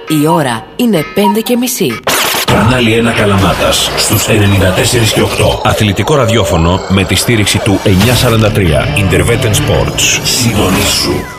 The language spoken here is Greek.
Η ώρα είναι 5:30. Κανάλι 1 Καλαμάτας στους 94 και 8. Αθλητικό ραδιόφωνο με τη στήριξη του 943. Interveten Sports. Συντονίσου.